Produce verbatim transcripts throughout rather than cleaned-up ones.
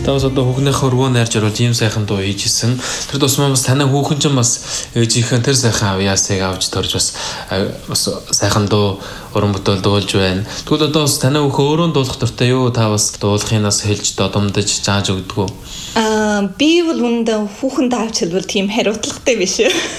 Тавс одоо хүүхнийхээ өргөө найрж оруулж ийм сайхан дуу хийжсэн. Тэр тусмаа бас танай хүүхэн ч бас ээжийнхэн тэр сайхан авьяасыг авч төрж бас бас сайхан дуу уран бүтээл дуулж байна. Тэгвэл одоо бас танай хүүхэн өөрөө дуулах дуртай юу? Та бас дуулахынаас хэлж додомдож зааж өгдөг үү? Аа би бол үндэ хүүхэн даавч хэлбэл тийм хариуцлагатай биш.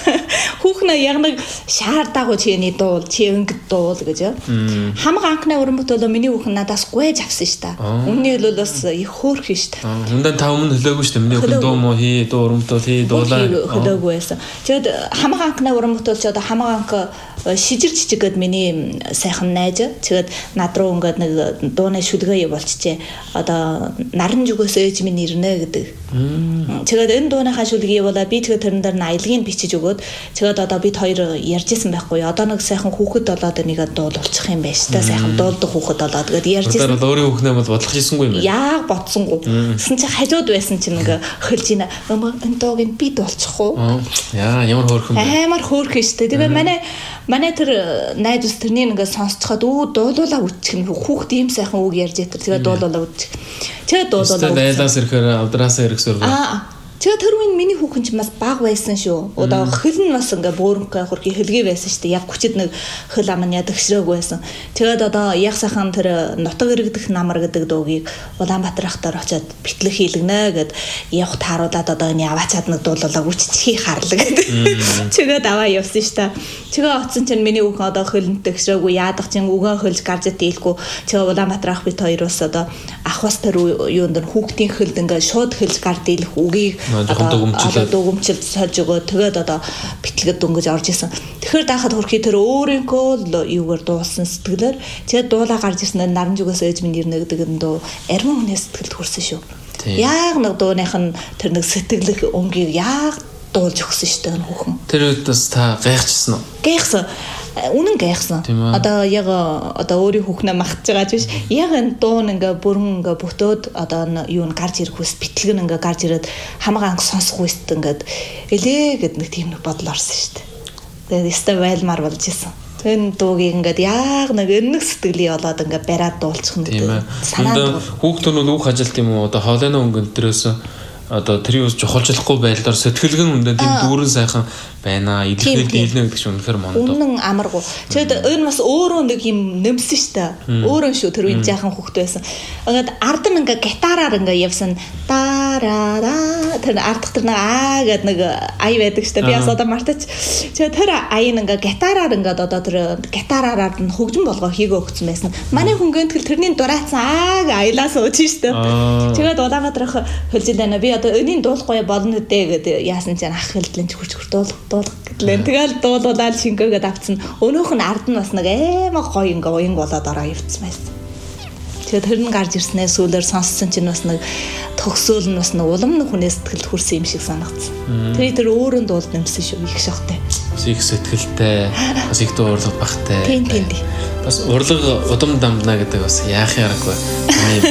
Хүүхэн яг нэг шаар дагуу чиний дуул, чи өнгөд дуул гэж. Хамаг анхны уран бүтээл миний хүүхэн надаас гуйж авсан ш та. Үнний л бас их хөөрх ш та. Хүндэн та өмнө хөлөөгүй ш та. Миний хүүхэн дуу муу хий, дуу уран бүтээл хий, дуулаа. Хөлөөгүй байсан. Тэгэд хамаг анхны уран бүтээл ч одоо хамаг анх шижир жижигэд миний сайхан найз. Тэгээд над руу ингээд нэг дууны шүлгээ явуулчихжээ. Одоо наран зүгөөс ээж минь ирнэ гэдэг. Тэгээд энэ дууныхаа шүлгээ явуулаа би тэгээд тэрэн дээр нь аялгийг бичиж өгөөд тэгээд одоо бид хоёр ярьжсэн байхгүй. Одоо нэг сайхан хүүхэд болоод энийг дуулуулчих юм байна ш та. Сайхан дуулдаг хүүхэд болоод тэгээд ярьжсэн. Тэр өөрийн хүүхнээ бол бодлох хийсэнгүй юм байна. Яа бодсонгүй. Тэсэн чи хажууд байсан чинь ингээ хөлж ина. Энэ дууг нь би дуулчих уу? Яа ямар хөөрхөн бэ? Амар хөөрх ш та. Тэгээд манай Манай тэр найз ус тэрний ингээ сонсцоход өө дуулуулаа үтчих нь хүүхд ийм сайхан үг ярьж ятэр тэгээд дуулуулаа үтчих. Тэгээд дуулуулаа. Дайлаас ирэхээр авдраасаа ирэхсээр. Аа. Тэгээд тэр үеийн миний хүүхэн ч бас баг байсан шүү. Одоо хөл нь бас ингээ бөөрөнхөө хөрхи хөлгий байсан шүү дээ. Яг хүчит нэг хөл ам нь ядагшраагүй байсан. Тэгээд одоо яг сайхан тэр нутаг иргэдэх намар гэдэг дуугийг Улаанбаатар ахтар очиод битлэг хийлгэнэ гэд явх тааруулаад одоо энэ аваачаад нэг дуулуулаа үччихий харлаг гэдэг. Тэгээд аваа явсан шүү дээ. Тэгээ оцсон чинь миний хүүхэн одоо хөлөнд төгсрөөгүй яадах чинь үгэн хөлж гарч идэхгүй. Тэгээ Улаанбаатар ах бит хоёр ус одоо ахвас тэр юунд нь хүүхдийн хөлд ингээ шууд хөлж гард ийлэх үгийг одоо дугумчил сольж өгөө. Тэгээд одоо битлэгэд дөнгөж орж исэн. Тэгэхээр даахад хөрхий тэр өөрийнхөө л юугаар дуулсан сэтгэлээр тэгээд дуулаа гарч ирсэн наран зүгээс ээж минь ирнэ гэдэг нь дуу ариун хүний сэтгэлд хүрсэн шүү. Яг нэг дууных нь тэр нэг сэтгэлэх өнгийг яг дуулж өгсөн шүү дээ хүүхэн. Тэр үед бас та гайхчихсан уу? Гайхсан. Үнэн гайхсан. Одоо яг одоо өөрийн хүүхнээ магтж байгаа ч биш. Яг энэ дуун ингээ бүрэн ингээ бүтөөд одоо юу н гарч ирэх хүс битлэг нь ингээ гарч ирээд хамаг анх сонсох хүст ингээд элээ гэд нэг тийм нэг бодол орсон шүү дээ. Тэгээд өстой байлмаар болж исэн. Энэ дуугийг ингээд яг нэг өнөг сэтгэлий болоод ингээд бариад дуулчих нь гэдэг. Санаа хүүхдүүд нь үг хажилт юм уу? Одоо хоолойны өнгөнд дээрээс одоо тэр юу жохолжлохгүй байдлаар сэтгэлгэн үндэ тийм дүүрэн сайхан байна. Идэхэл дийлнэ гэдэг чинь үнэхээр мондоо. Үнэн амаргүй. Тэгээд энэ бас өөрөө нэг юм нэмсэн штэ. Өөрөө шүү тэр үе жаахан хүүхд байсан. Ингээд ард нь ингээ гитараар ингээ явсан. Дараа тэр ардах тэр нэг аа гэдэг нэг ай байдаг штэ. Би бас одоо мартаж. Тэгээд тэр аян ингээ гитараар ингээ одоо тэр гитараар нь хөгжим болгоо хийгээ өгсөн байсан. Манай хүн гэнтгэл тэрний дураацсан ааг аялаа сууж штэ. Тэгээд Улаанбаатар хөлжид байна. Би одоо энэний дуулахгүй болно дээ гэдэг яасан чинь ах хэлдлэн ч хүч дуулах дуулах гэтлээ. Тэгэл дуулуулаад шингээгээд авцсан. Өнөөх нь ард нь бас нэг аймаг гоё ингээ уянг болоод ороо явцсан байсан. Тэгээд тэр нь гарч ирснээр сүүлээр сонссон чинь бас нэг төгсөөл нь бас нэг улам нэг хүнээс сэтгэлд хүрсэн юм шиг санагдсан. Тэр тэр өөрөө дуулд нэмсэн шүү их шахтай. Их сэтгэлтэй, бас их дуурлага багтай. Тийм тийм тийм. Бас урлаг удам дамдна гэдэг бас яах яраггүй. Миний